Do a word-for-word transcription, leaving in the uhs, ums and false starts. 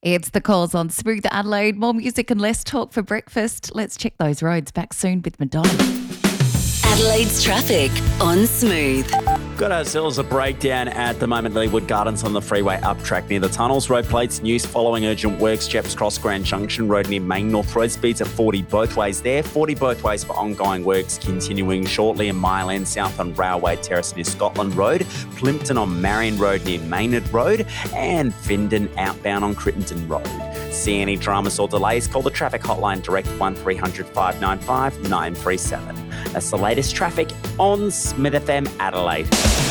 It's the calls on Smooth Adelaide. More music and less talk for breakfast. Let's check those roads. Back soon with Madonna. Adelaide's traffic on Smooth. Got ourselves a breakdown at the moment. Leewood Gardens on the freeway up track near the tunnels. Road plates, news following urgent works. Jeps Cross Grand Junction Road near Main North Road. Speeds at forty both ways there. forty both ways for ongoing works continuing shortly. In Mile End South on Railway Terrace near Scotland Road. Plympton on Marion Road near Maynard Road. And Findon outbound on Crittenden Road. See any dramas or delays? Call the traffic hotline direct one three hundred five nine five nine three seven. That's the latest traffic on Smith F M Adelaide.